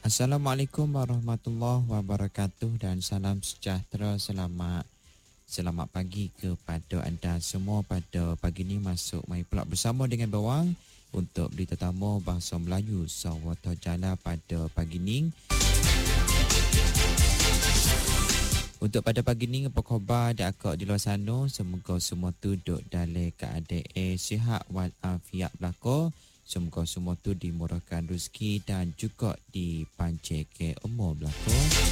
Assalamualaikum warahmatullahi wabarakatuh dan salam sejahtera, selamat pagi kepada anda semua. Pada pagi ini masuk mai pula bersama dengan Bawang untuk berita tamu bahasa Melayu Sawata Jala pada pagi ini. Untuk pada pagi ini, apa khabar dak akak di luar sana? Semoga semua tu duduk dalam keadaan sihat walafiat belaka. Semoga semua tu dimurahkan rezeki dan juga dipanjangkan umur belaka.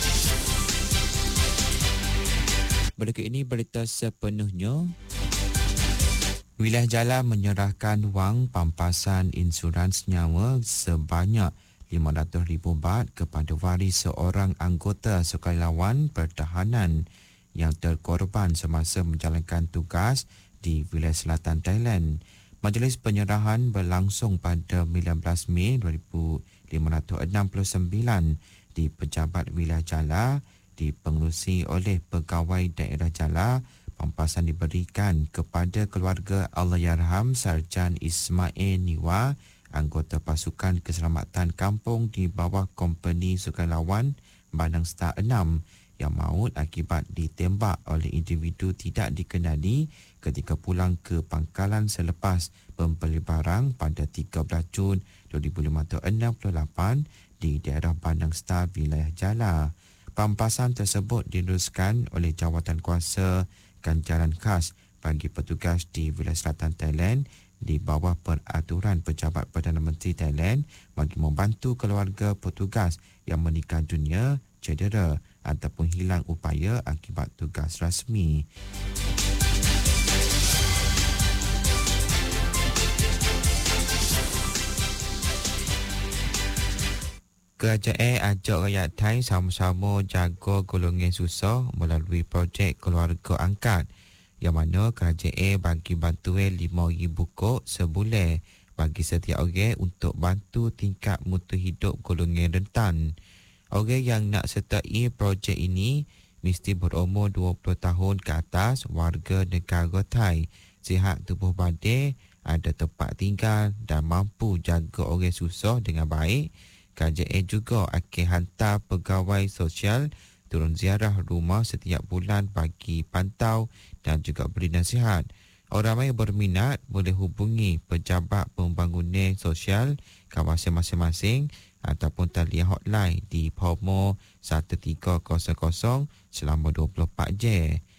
Berikut ini berita sepenuhnya. Wilayah Jala menyerahkan wang pampasan insurans nyawa sebanyak RM500,000 kepada waris seorang anggota Sukarelawan Pertahanan yang terkorban semasa menjalankan tugas di wilayah selatan Thailand. Majlis penyerahan berlangsung pada 19 Mei 1569 di Pejabat Wilayah Jala, dipengerusi oleh Pegawai Daerah Jala. Pampasan diberikan kepada keluarga Allahyarham Sarjan Ismail Niwa, anggota pasukan keselamatan kampung di bawah Kompeni Sukarelawan Bandang Star 6 yang maut akibat ditembak oleh individu tidak dikenali ketika pulang ke pangkalan selepas membeli barang pada 13 Jun 2568 di daerah Bandang Star, wilayah Jala. Pampasan tersebut diteruskan oleh Jawatan Kuasa Ganjaran Khas bagi petugas di wilayah selatan Thailand di bawah peraturan Pejabat Perdana Menteri Thailand bagi membantu keluarga petugas yang meninggal dunia, cedera ataupun hilang upaya akibat tugas rasmi. Kerajaan ajak rakyat Thai sama-sama jaga golongan susah melalui projek keluarga angkat, yang mana kerajaan bagi bantuan 5,000 kok sebulan bagi setiap orang untuk bantu tingkat mutu hidup golongan rentan. Orang yang nak sertai projek ini mesti berumur 20 tahun ke atas, warga negara Thai, sihat tubuh badan, ada tempat tinggal dan mampu jaga orang susah dengan baik. Kerajaan juga akan hantar pegawai sosial turun ziarah rumah setiap bulan bagi pantau dan juga beri nasihat. Orang yang berminat boleh hubungi Pejabat Pembangunan Sosial kawasan masing-masing ataupun talian hotline di Pomo 1300 selama 24 jam.